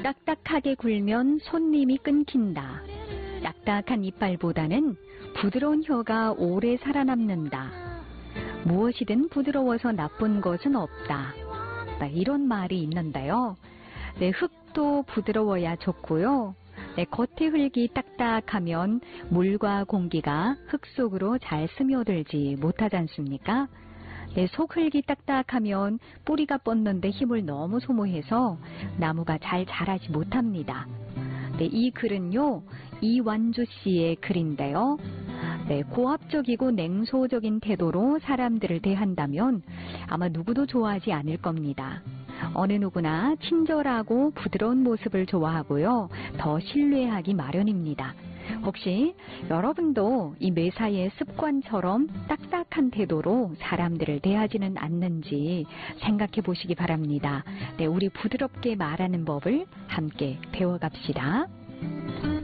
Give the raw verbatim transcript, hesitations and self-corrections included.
딱딱하게 굴면 손님이 끊긴다. 딱딱한 이빨보다는 부드러운 혀가 오래 살아남는다. 무엇이든 부드러워서 나쁜 것은 없다. 이런 말이 있는데요. 네, 흙도 부드러워야 좋고요. 네, 겉의 흙이 딱딱하면 물과 공기가 흙 속으로 잘 스며들지 못하지 않습니까? 네, 속흙이 딱딱하면 뿌리가 뻗는데 힘을 너무 소모해서 나무가 잘 자라지 못합니다. 네, 이 글은요, 이완주 씨의 글인데요. 네, 고압적이고 냉소적인 태도로 사람들을 대한다면 아마 누구도 좋아하지 않을 겁니다. 어느 누구나 친절하고 부드러운 모습을 좋아하고요. 더 신뢰하기 마련입니다. 혹시 여러분도 이 매사의 습관처럼 딱딱한 태도로 사람들을 대하지는 않는지 생각해 보시기 바랍니다. 네, 우리 부드럽게 말하는 법을 함께 배워갑시다.